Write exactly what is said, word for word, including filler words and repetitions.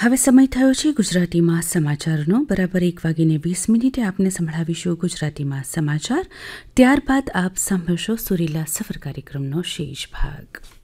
હવે સમય થયો છે ગુજરાતીમાં સમાચારનો. બરાબર એક વાગીને વીસ મિનિટે આપને સંભળાવીશું ગુજરાતીમાં સમાચાર. ત્યારબાદ આપ સાંભળશો સુરીલા સફર કાર્યક્રમનો શેષ ભાગ.